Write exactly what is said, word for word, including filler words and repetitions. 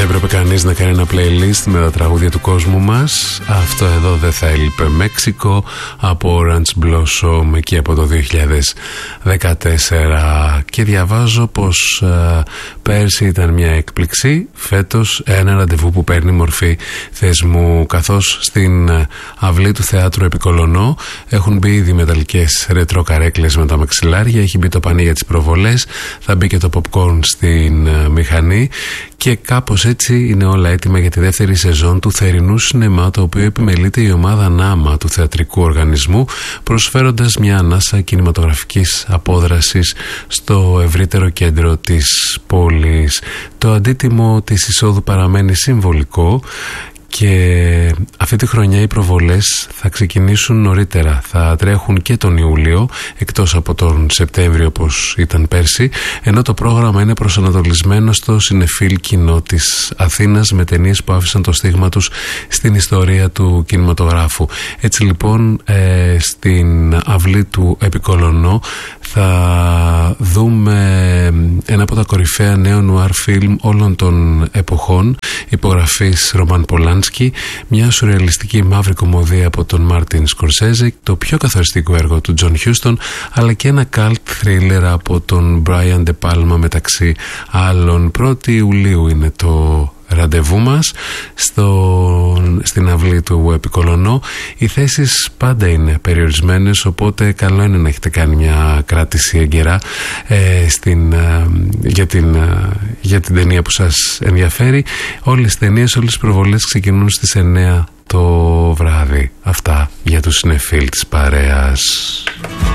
θα έπρεπε κανείς να κάνει ένα playlist με τα τραγούδια του κόσμου μας, αυτό εδώ δεν θα έλειπε. Μέξικο από Orange Blossom εκεί από το δύο χιλιάδες δεκατέσσερα. Και διαβάζω πως α, πέρσι ήταν μια έκπληξη, φέτος ένα ραντεβού που παίρνει μορφή θεσμού, καθώς στην α, αυλή του Θεάτρου Επικολονό έχουν μπει ήδη μεταλλικές ρετρό καρέκλες με τα μαξιλάρια, έχει μπει το πανί για τις προβολές, θα μπει και το popcorn στην α, μηχανή. Και κάπως έτσι είναι όλα έτοιμα για τη δεύτερη σεζόν του θερινού σινεμά, το οποίο επιμελείται η ομάδα Νάμα του θεατρικού οργανισμού, προσφέροντας μια ανάσα κινηματογραφικής απόδρασης στο ευρύτερο κέντρο της πόλης. Το αντίτιμο της εισόδου παραμένει συμβολικό και αυτή τη χρονιά οι προβολές θα ξεκινήσουν νωρίτερα, θα τρέχουν και τον Ιούλιο εκτός από τον Σεπτέμβριο όπως ήταν πέρσι, ενώ το πρόγραμμα είναι προσανατολισμένο στο συνεφίλ κοινό της Αθήνας με ταινίες που άφησαν το στίγμα τους στην ιστορία του κινηματογράφου. Έτσι λοιπόν ε, στην αυλή του Επικολονό θα δούμε ένα από τα κορυφαία νέο νουάρ φιλμ όλων των εποχών, υπογραφής Ρωμάν Πολάνσκι, μια σουρεαλιστική μαύρη κομμωδία από τον Μάρτιν Σκορσέζε, το πιο καθοριστικό έργο του Τζον Χιούστον, αλλά και ένα cult thriller από τον Μπράιαν Ντε Πάλμα μεταξύ άλλων. πρώτη Ιουλίου είναι το ραντεβού μας στο, στην αυλή του Επικολονό. Οι θέσεις πάντα είναι περιορισμένες, οπότε καλό είναι να έχετε κάνει μια κράτηση εγκαιρά ε, στην, ε, για, την, ε, για την ταινία που σας ενδιαφέρει. Όλες τις ταινίες, όλες τις προβολές ξεκινούν στις εννιά το βράδυ. Αυτά για τους συνεφίλ της παρέας.